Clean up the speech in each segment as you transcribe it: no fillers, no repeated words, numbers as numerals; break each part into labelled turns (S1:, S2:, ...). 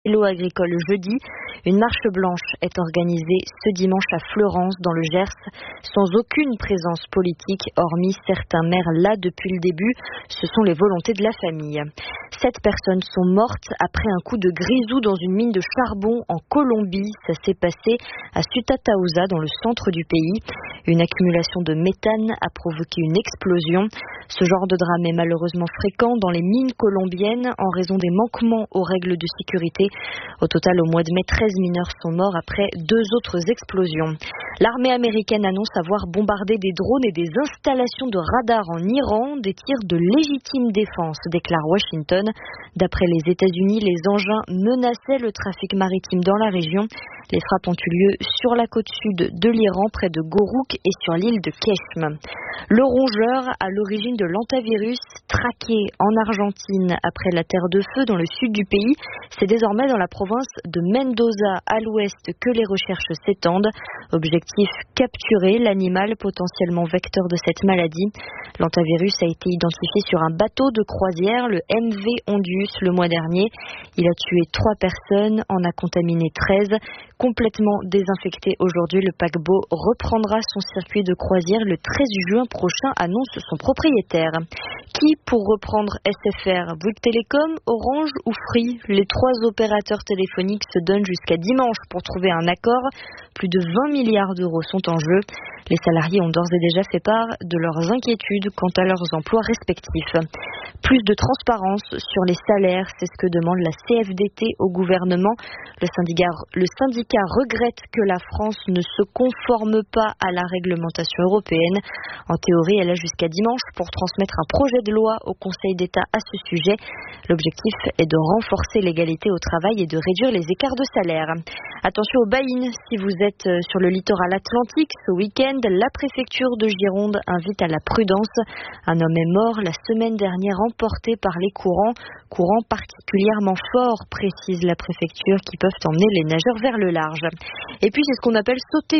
S1: Vélo agricole jeudi. Une marche blanche est organisée ce dimanche à Fleurance dans le Gers, sans aucune présence politique, hormis certains maires là depuis le début. Ce sont les volontés de la famille. 7 personnes sont mortes après un coup de grisou dans une mine de charbon en Colombie. Ça s'est passé à Sutatausa, dans le centre du pays. Une accumulation de méthane a provoqué une explosion. Ce genre de drame est malheureusement fréquent dans les mines colombiennes en raison des manquements aux règles de sécurité. Au total, au mois de mai, 13 mineurs sont morts après 2 autres explosions. L'armée américaine annonce avoir bombardé des drones et des installations de radars en Iran, des tirs de légitime défense, déclare Washington. D'après les États-Unis, les engins menaçaient le trafic maritime dans la région. Les frappes ont eu lieu sur la côte sud de l'Iran, près de Gourouk et sur l'île de Keshm. Le rongeur à l'origine de l'hantavirus, traqué en Argentine après la terre de feu dans le sud du pays, c'est désormais dans la province de Mendoza à l'ouest que les recherches s'étendent. Objectif, capturer l'animal potentiellement vecteur de cette maladie. L'hantavirus a été identifié sur un bateau de croisière, le MV Ondius, le mois dernier. Il a tué 3 personnes, en a contaminé 13. Complètement désinfecté aujourd'hui, le paquebot reprendra son circuit de croisière le 13 juin prochain, annonce son propriétaire. Qui pour reprendre SFR? Bouygues Télécom, Orange ou Free? Les 3 opérateurs téléphoniques se donnent jusqu'à dimanche pour trouver un accord. Plus de 20 milliards d'euros sont en jeu. Les salariés ont d'ores et déjà fait part de leurs inquiétudes quant à leurs emplois respectifs. Plus de transparence sur les salaires, c'est ce que demande la CFDT au gouvernement. Le syndicat regrette que la France ne se conforme pas à la réglementation européenne. En théorie, elle a jusqu'à dimanche pour transmettre un projet de loi au Conseil d'État à ce sujet. L'objectif est de renforcer l'égalité au travail et de réduire les écarts de salaire. Attention aux baïnes, si vous êtes sur le littoral atlantique ce week-end, la préfecture de Gironde invite à la prudence. Un homme est mort la semaine dernière emporté par les courants particulièrement forts, précise la préfecture, qui peuvent emmener les nageurs vers le large. Et puis c'est ce qu'on appelle sauter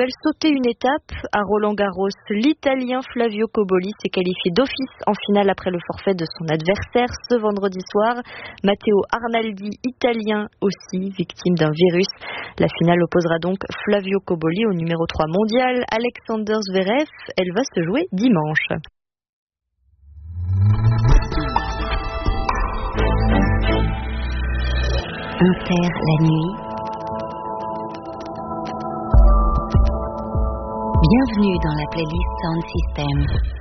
S1: une étape à Roland-Garros. L'Italien Flavio Cobolli s'est qualifié d'office en finale après le forfait de son adversaire ce vendredi soir. Matteo Arnaldi, italien aussi, victime d'un virus. La finale opposera donc Flavio Cobolli au numéro 3 mondial, Alexander Zverev. Elle va se jouer dimanche.
S2: Inter la nuit. Bienvenue dans la playlist Sound System.